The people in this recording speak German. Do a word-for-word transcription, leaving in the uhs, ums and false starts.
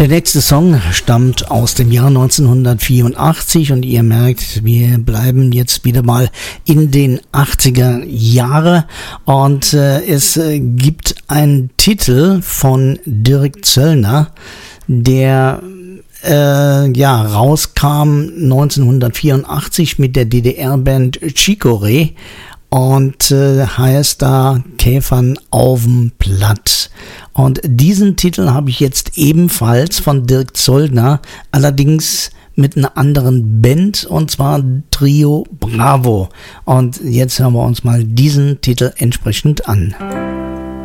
Der nächste Song stammt aus dem Jahr neunzehnhundertvierundachtzig und ihr merkt, wir bleiben jetzt wieder mal in den achtziger Jahre und äh, es äh, gibt einen Titel von Dirk Zöllner, der äh, ja rauskam neunzehnhundertvierundachtzig mit der D D R-Band Chicorée und äh, heißt da Käfern auf'm Platt. Und diesen Titel habe ich jetzt ebenfalls von Dirk Zöllner, allerdings mit einer anderen Band, und zwar Trio Bravo. Und jetzt hören wir uns mal diesen Titel entsprechend an.